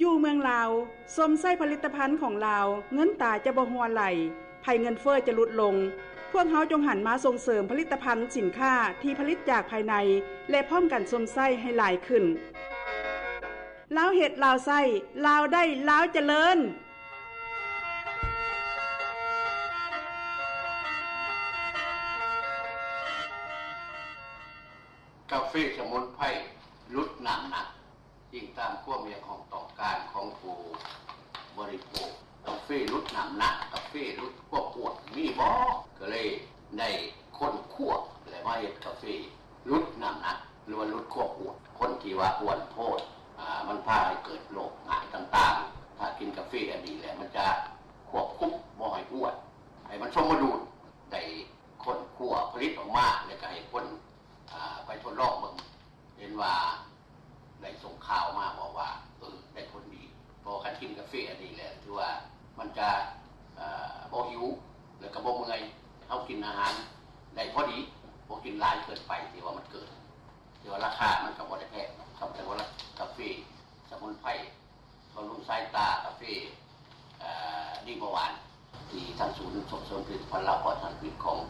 อยู่เมืองลาวส้มไส้ผลิตภัณฑ์ของลาวเงินตาจะบ่ฮัวไหลภัยเงินเฟ้อจะลดลงพวกเฮาจงหันมาส่งเสริมผลิตภัณฑ์สินค้าที่ผลิตจากภายในและพร้อมกันส้มไส้ให้หลายขึ้นลาวเฮ็ดลาวไส้ลาวได้ลาวเจริญกาแฟสมุนไพรลดน้ำหนักยิ่งตามความอยากของต้องการของผู้บริโภคกาแฟลดน้ำหนักกาแฟลดความอ้วนมีบ่ก็เลยได้คนคั่วและมาเฮ็ดกาแฟลดน้ำหนักหรือว่าลดความอ้วนคนที่ว่าอ้วนโพดมันพาให้เกิดโรคง่ายต่างๆถ้ากินกาแฟอันนี้แหละมันจะควบคุมบ่ให้อ้วนให้มันสมดุลได้คนคั่วผลิตออกมาแล้วก็ให้คนไปทดลองเบิ่งเห็นว่าได้ส่งข่าวมาบอกว่าได้ผลดีพอคันกินกาแฟอันนี้แหละถือว่ามันจะบ่หิวแล้วก็บ่เมื่อยเฮากินอาหารได้พอดีบ่กินหลายเกินไปที่ว่ามันเกินที่ว่าราคามันก็บ่ได้แพงครับแต่ว่ากาแฟสมุนไพรบำรุงสายตากาแฟดีเบาหวานที่ทางศูนย์ส่งเสริมผลิตภัณฑ์และปลอดสารพิษของ